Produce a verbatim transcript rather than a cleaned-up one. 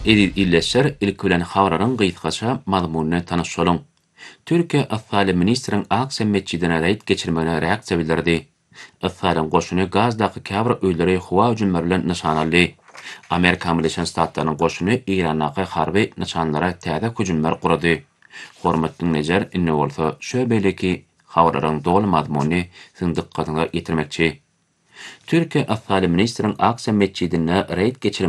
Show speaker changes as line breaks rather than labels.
Edil illeşer ilk bilen habarlaryň gyzgaça mazmunyny tanyşalyň. Türkiýe Assaly ministriň Aksam meçidine raýat geçirmegine reaksiýa bildirdi. Assalyň goşuny gazdaky käbir öýleri howa hüjümleri bilen nişanaldy. Amerika Birleşen Ştatlarynyň goşuny Iranaky harby nişanlara täze hüjümler gurady. Hormatly nejer inne bolsa şöbeleki habarlaryň dogly mazmuny siň dikkatyňa getirmekçi. Türkiýe Assaly ministriň Aksam meçidine raýat geçirmegine